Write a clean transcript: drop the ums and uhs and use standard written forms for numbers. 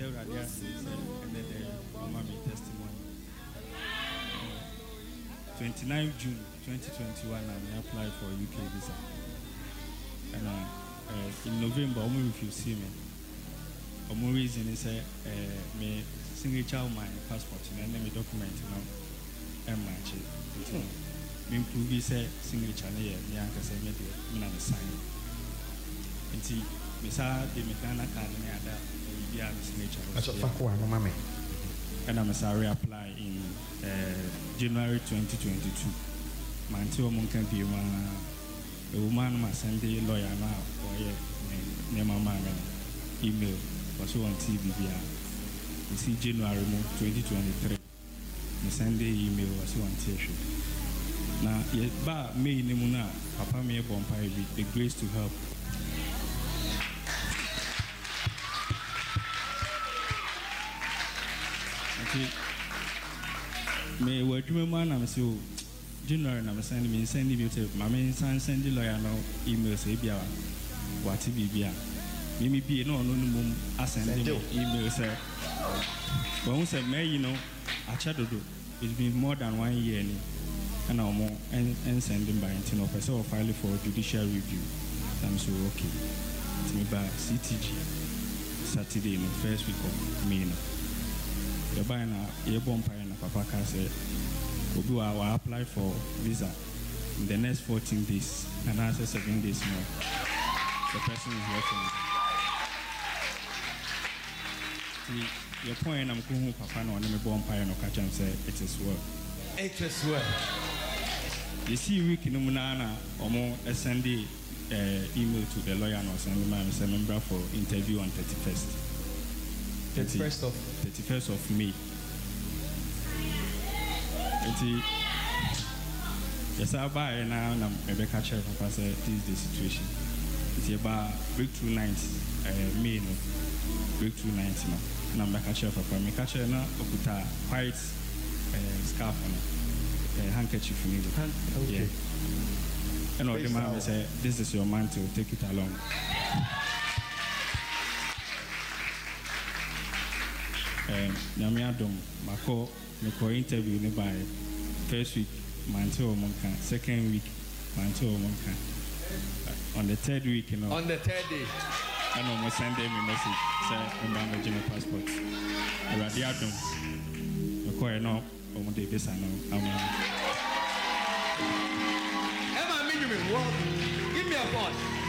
tell Radia and then mommy testimony. 29 June 2021, I applied for a UK visa. And in November, if you see me, one reason is my signature on my passport and then my document now and match it. Me improve say signature here, me anka say me na sign. Nti me sa de me kana card me ada be a signature. Aso fakwa no mama. And I'm sorry apply in January 2022. Man ti o mon kan bi ma a woman ma send the lawyer na or ne mama email was on TV bia. You see January 2023. Me send the email was on TV. Now ye ba me ni mu na papa me bompa bi the grace to help. Me work me man am so January na me send me to mama send the lawyer no email say bia what bibia me bi no mum asend email say when say me you know achadodo it's been more than 1 year ni and I'm more and sending by internal person or file for judicial review. I'm so okay to me by CTG Saturday in the first week of May. The buyer na ye bomb na papa can say Obi will apply for visa in the next 14 days and after 7 days more. The person is working. Your point I'm going papa no me bomb no catch and say it is well. It is well. You see week no munana omo send email to the lawyer no send me say member for interview on 31st of May. Yes, I buy now and Rebecca Chair Papa said this is the situation. It's about breakthrough night, May no breakthrough night now. And I'm Rebecca Chair Papa. Me catch her now okuta white scarf on handkerchief for me. Okay. And all the man say this is your mantle, take it along. Nyamiadom mako me interview ne by first week mantle monka, second week mantle monka. On the third week, you know. On the third day. And almost send them a message say I'm my passport. Radiadom. Mako no omo de besa no. Emma minimum. Give me a phone.